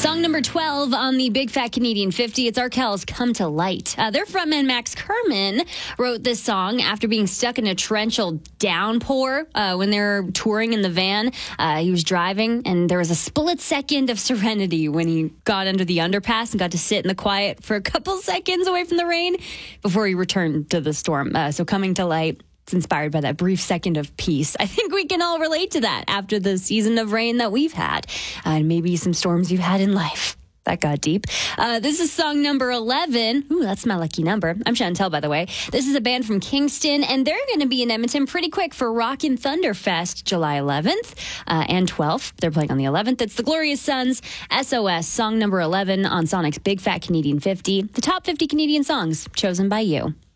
Song number 12 on the Big Fat Canadian 50. It's Arkells' Come to Light. Their frontman Max Kerman wrote this song after being stuck in a torrential downpour when they were touring in the van. He was driving, and there was a split second of serenity when he got under the underpass and got to sit in the quiet for a couple seconds away from the rain before he returned to the storm. So Coming to Light. It's inspired by that brief second of peace. I think we can all relate to that after the season of rain that we've had, and maybe some storms you've had in life. That got deep. This is song number 11. Ooh, that's my lucky number. I'm Chantel, by the way. This is a band from Kingston, and they're going to be in Edmonton pretty quick for Rockin' Thunder Fest, July 11th and 12th. They're playing on the 11th. It's the Glorious Sons, SOS, song number 11 on Sonic's Big Fat Canadian 50. The top 50 Canadian songs chosen by you.